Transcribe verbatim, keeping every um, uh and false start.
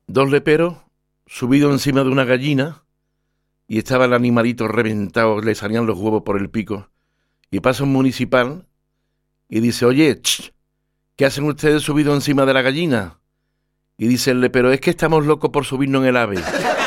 dos leperos subidos encima de una gallina y estaba el animalito reventado, le salían los huevos por el pico. Y pasa un municipal y dice, oye, ch, ¿qué hacen ustedes subidos encima de la gallina? Y dice el lepero, es que estamos locos por subirnos en el ave.